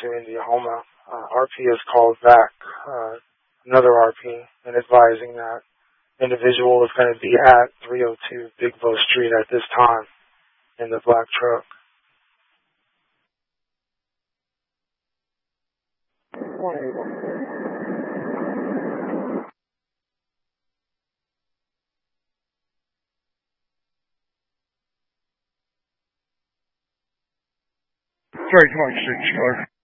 to Indiahoma. RP has called back another RP and advising that individual is going to be at 302 Big Bow Street at this time in the black truck. Sorry, come on, Charlie.